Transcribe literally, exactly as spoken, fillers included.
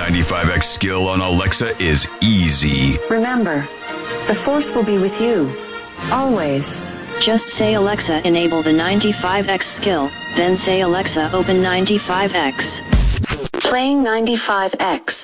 ninety-five X skill on Alexa is easy. Remember, the Force will be with you. Always. Just say Alexa enable the ninety-five X skill, then say Alexa open ninety-five X. Playing ninety-five X.